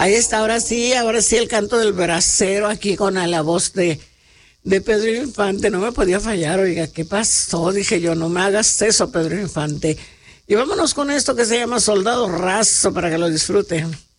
Ahí está, ahora sí el canto del bracero aquí con la voz de Pedro Infante. No me podía fallar, oiga, ¿qué pasó? Dije yo, no me hagas eso, Pedro Infante. Y vámonos con esto que se llama Soldado Raso para que lo disfruten.